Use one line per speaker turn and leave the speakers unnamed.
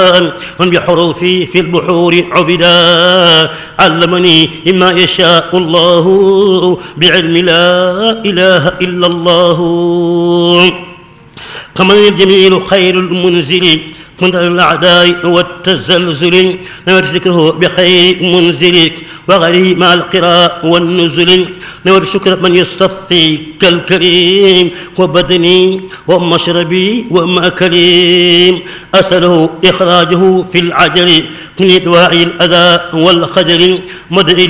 هم بحروفي في البحور عبدا علمني مما يشاء الله بعلم لا إله إلا الله كما الجميل خير المنزل من الأعداء والتزلزل نود ذكره بخير منزلك وغيره مع القراء والنزل نود شكر من يصفي كالكريم وبدني ومشربي ومأكلي أسأله إخراجه في العجل من دواعي الأذى والخجل مدعي